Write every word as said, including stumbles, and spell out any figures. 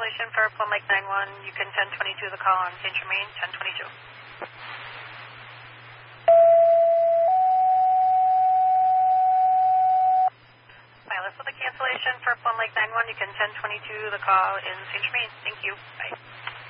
cancellation for Plum Lake nine one. You can ten twenty-two the call on Saint Germain, ten twenty-two. Pilot, for the cancellation for Plum Lake nine one, you can ten twenty-two the call in Saint Germain. Thank you. Bye.